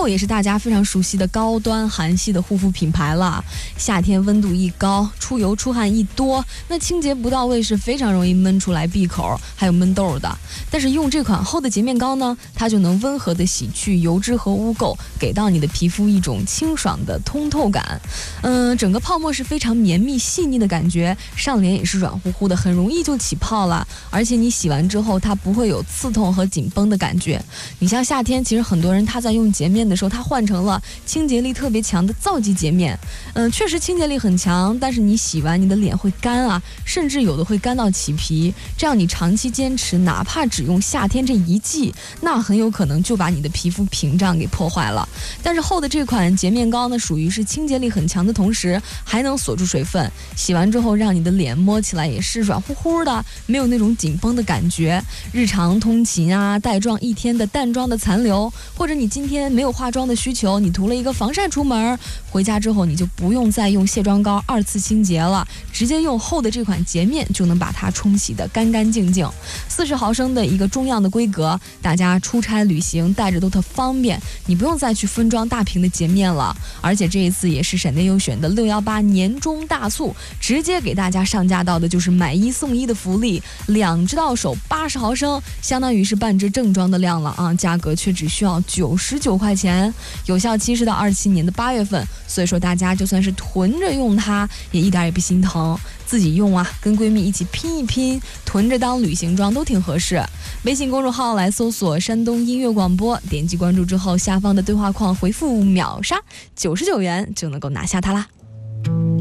购也是大家非常熟悉的高端韩系的护肤品牌了。夏天温度一高，出油出汗一多，那清洁不到位是非常容易闷出来闭口还有闷痘的。但是用这款厚的洁面膏呢，它就能温和的洗去油脂和污垢，给到你的皮肤一种清爽的通透感。整个泡沫是非常绵密细腻的感觉，上脸也是软乎乎的，很容易就起泡了。而且你洗完之后，它不会有刺痛和紧绷的感觉。你像夏天，其实很多人他在用洁面的时候，他换成了清洁力特别强的皂基洁面。确实清洁力很强，但是你洗完你的脸会干啊，甚至有的会干到起皮。这样你长期坚持，哪怕只用夏天这一季，那很有可能就把你的皮肤屏障给破坏了。但是厚的这款洁面膏呢，属于是清洁力很强的同时，还能锁住水分，洗完之后让你的脸摸起来也是软乎乎的，没有那种紧绷的感觉。日常通勤啊，带妆一天的淡妆的残留，或者你今天没有化妆的需求，你涂了一个防晒出门，回家之后你就不用再用卸妆膏2次清洁了，直接用厚的这款洁面就能把它冲洗得干干净净。40毫升的一个中样的规格，大家出差旅行带着都特方便，你不用再去分装大瓶的洁面了。而且这一次也是闪电优选的618年中大促，直接给大家上架到的就是买1送1的福利，2支到手80毫升，相当于是半支正装的量了啊，价格却只需要99块钱，有效期是到27年的8月份，所以说大家就算是囤着用它，也一点也不心疼。自己用啊，跟闺蜜一起拼一拼，囤着当旅行装都挺合适。微信公众号来搜索山东音乐广播，点击关注之后，下方的对话框回复秒杀，99元就能够拿下它啦。